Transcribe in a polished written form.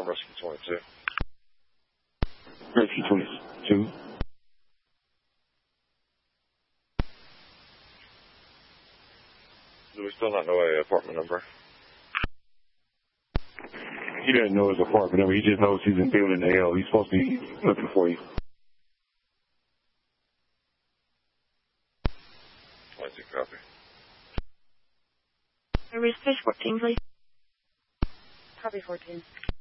Rescue 22. Rescue 22. Do we still not know a apartment number? He doesn't know his apartment number. He just knows he's in building L. He's supposed to be looking for you. 22 copy. Service 14, please. Copy 14.